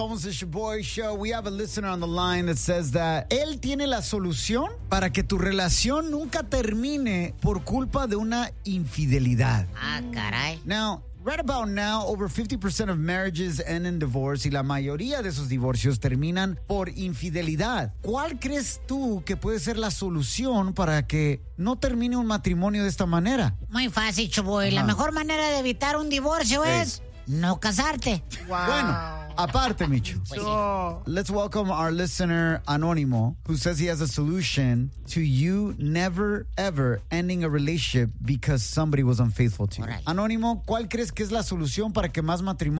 Somos el Shoboy Show. We have a listener on the line that says that él tiene la solución para que tu relación nunca termine por culpa de una infidelidad. Ah, caray. Now, right about now, over 50% of marriages end in divorce y la mayoría de esos divorcios terminan por infidelidad. ¿Cuál crees tú que puede ser la solución para que no termine un matrimonio de esta manera? Muy fácil, Shoboy. La mejor manera de evitar un divorcio es no casarte. Wow. Bueno, aparte, Micho. Pues Let's welcome our listener, Anónimo, who says he has a solution to you never, ever ending a relationship because somebody was unfaithful to you. Alright. Anónimo, ¿cuál crees que es la solución para que más matrimonios